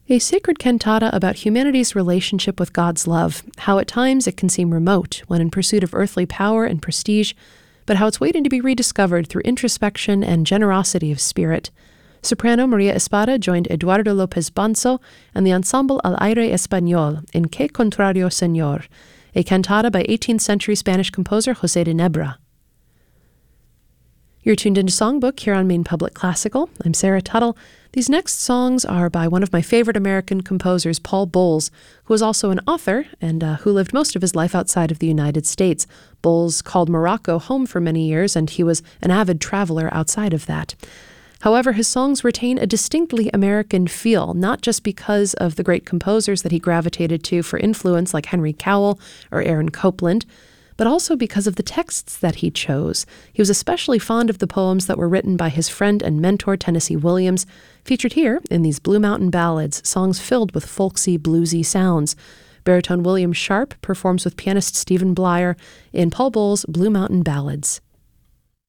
A sacred cantata about humanity's relationship with God's love, how at times it can seem remote when in pursuit of earthly power and prestige, but how it's waiting to be rediscovered through introspection and generosity of spirit. Soprano Maria Espada joined Eduardo López Banzo and the ensemble Al Aire Español in Que Contrario Señor, a cantata by 18th century Spanish composer José de Nebra. You're tuned into Songbook here on Maine Public Classical. I'm Sarah Tuttle. These next songs are by one of my favorite American composers, Paul Bowles, who was also an author and who lived most of his life outside of the United States. Bowles called Morocco home for many years, and he was an avid traveler outside of that. However, his songs retain a distinctly American feel, not just because of the great composers that he gravitated to for influence like Henry Cowell or Aaron Copland, but also because of the texts that he chose. He was especially fond of the poems that were written by his friend and mentor Tennessee Williams, featured here in these Blue Mountain Ballads, songs filled with folksy, bluesy sounds. Baritone William Sharp performs with pianist Stephen Blyer in Paul Bowles' Blue Mountain Ballads.